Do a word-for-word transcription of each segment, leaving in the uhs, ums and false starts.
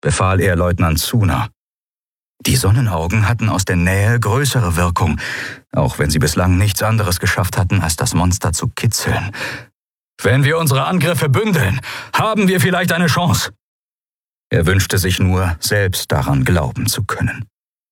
befahl er Leutnant Zuna. Die Sonnenaugen hatten aus der Nähe größere Wirkung, auch wenn sie bislang nichts anderes geschafft hatten, als das Monster zu kitzeln. »Wenn wir unsere Angriffe bündeln, haben wir vielleicht eine Chance.« Er wünschte sich nur, selbst daran glauben zu können.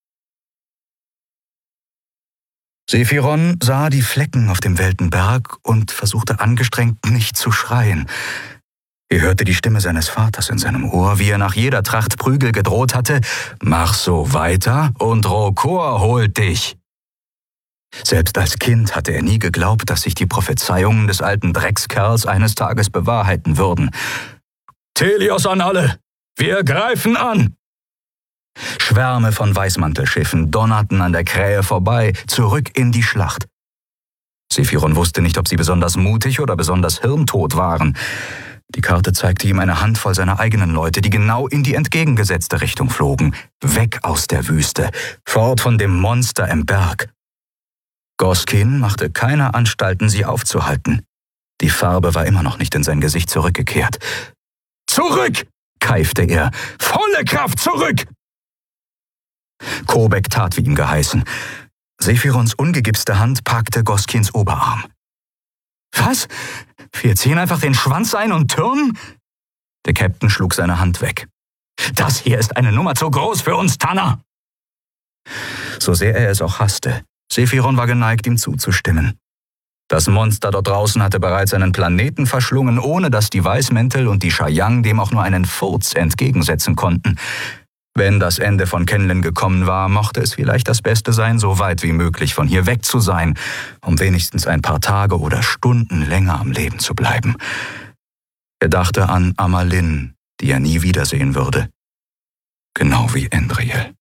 Sephiron sah die Flecken auf dem Weltenberg und versuchte angestrengt, nicht zu schreien. Er hörte die Stimme seines Vaters in seinem Ohr, wie er nach jeder Tracht Prügel gedroht hatte: »Mach so weiter und Rokor holt dich!« Selbst als Kind hatte er nie geglaubt, dass sich die Prophezeiungen des alten Dreckskerls eines Tages bewahrheiten würden. »Telios an alle! Wir greifen an!« Schwärme von Weißmantelschiffen donnerten an der Krähe vorbei, zurück in die Schlacht. Sephiron wusste nicht, ob sie besonders mutig oder besonders hirntot waren. Die Karte zeigte ihm eine Handvoll seiner eigenen Leute, die genau in die entgegengesetzte Richtung flogen, weg aus der Wüste, fort von dem Monster im Berg. Goskin machte keine Anstalten, sie aufzuhalten. Die Farbe war immer noch nicht in sein Gesicht zurückgekehrt. »Zurück!« keifte er. »Volle Kraft zurück!« Kobek tat, wie ihm geheißen. Sephirons ungegipste Hand packte Goskins Oberarm. »Was? Wir ziehen einfach den Schwanz ein und türmen?« Der Käpt'n schlug seine Hand weg. »Das hier ist eine Nummer zu groß für uns, Tanner!« So sehr er es auch hasste, Sephiron war geneigt, ihm zuzustimmen. Das Monster dort draußen hatte bereits einen Planeten verschlungen, ohne dass die Weißmäntel und die Shayang dem auch nur einen Furz entgegensetzen konnten. Wenn das Ende von Kenlen gekommen war, mochte es vielleicht das Beste sein, so weit wie möglich von hier weg zu sein, um wenigstens ein paar Tage oder Stunden länger am Leben zu bleiben. Er dachte an Amalin, die er nie wiedersehen würde. Genau wie Endriel.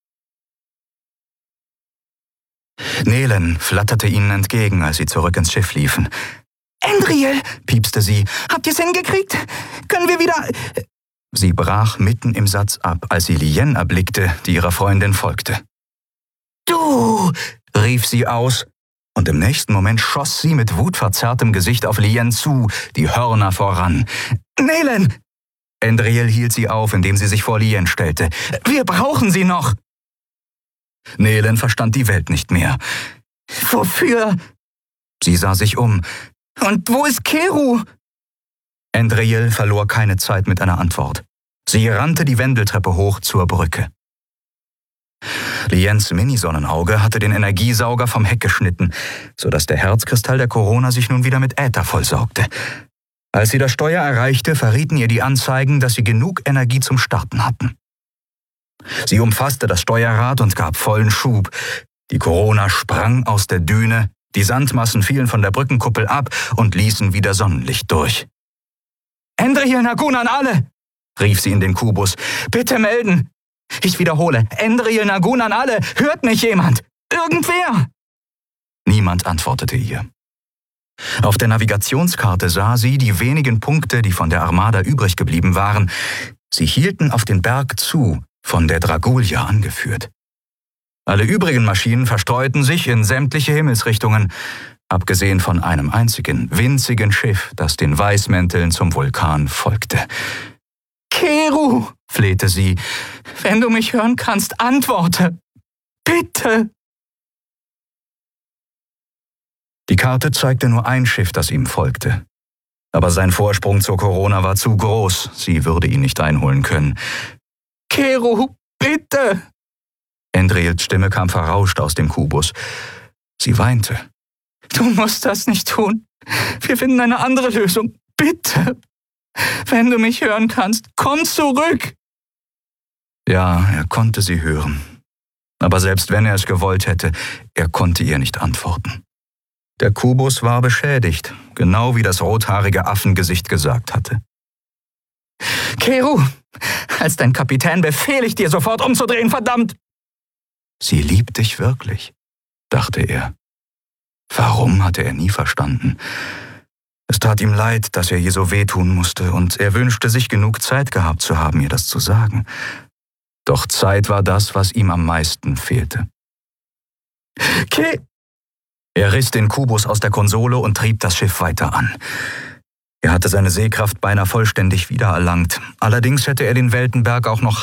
Nelen flatterte ihnen entgegen, als sie zurück ins Schiff liefen. »Endriel«, piepste sie, »habt ihr's hingekriegt? Können wir wieder...« Sie brach mitten im Satz ab, als sie Lien erblickte, die ihrer Freundin folgte. »Du«, rief sie aus, und im nächsten Moment schoss sie mit wutverzerrtem Gesicht auf Lien zu, die Hörner voran. »Nelen!« Endriel hielt sie auf, indem sie sich vor Lien stellte. »Wir brauchen sie noch!« Nelen verstand die Welt nicht mehr. »Wofür?« Sie sah sich um. »Und wo ist Keru?« Endriel verlor keine Zeit mit einer Antwort. Sie rannte die Wendeltreppe hoch zur Brücke. Liens Mini-Sonnenauge hatte den Energiesauger vom Heck geschnitten, sodass der Herzkristall der Corona sich nun wieder mit Äther vollsaugte. Als sie das Steuer erreichte, verrieten ihr die Anzeigen, dass sie genug Energie zum Starten hatten. Sie umfasste das Steuerrad und gab vollen Schub. Die Corona sprang aus der Düne, die Sandmassen fielen von der Brückenkuppel ab und ließen wieder Sonnenlicht durch. »Endriel Nagun an alle«, rief sie in den Kubus. »Bitte melden. Ich wiederhole, Endriel Nagun an alle. Hört mich jemand? Irgendwer?« Niemand antwortete ihr. Auf der Navigationskarte sah sie die wenigen Punkte, die von der Armada übrig geblieben waren. Sie hielten auf den Berg zu, von der Dragulia angeführt. Alle übrigen Maschinen verstreuten sich in sämtliche Himmelsrichtungen, abgesehen von einem einzigen, winzigen Schiff, das den Weißmänteln zum Vulkan folgte. »Keru«, flehte sie, »wenn du mich hören kannst, antworte. Bitte!« Die Karte zeigte nur ein Schiff, das ihm folgte. Aber sein Vorsprung zur Corona war zu groß, sie würde ihn nicht einholen können. »Keru, bitte!« Endriels Stimme kam verrauscht aus dem Kubus. Sie weinte. »Du musst das nicht tun. Wir finden eine andere Lösung. Bitte! Wenn du mich hören kannst, komm zurück!« Ja, er konnte sie hören. Aber selbst wenn er es gewollt hätte, er konnte ihr nicht antworten. Der Kubus war beschädigt, genau wie das rothaarige Affengesicht gesagt hatte. »Keru, als dein Kapitän befehle ich dir, sofort umzudrehen, verdammt!« »Sie liebt dich wirklich«, dachte er. Warum, hatte er nie verstanden. Es tat ihm leid, dass er ihr so wehtun musste, und er wünschte sich genug Zeit gehabt zu haben, ihr das zu sagen. Doch Zeit war das, was ihm am meisten fehlte. »Ke...« Er riss den Kubus aus der Konsole und trieb das Schiff weiter an. Er hatte seine Sehkraft beinahe vollständig wiedererlangt. Allerdings hätte er den Weltenberg auch noch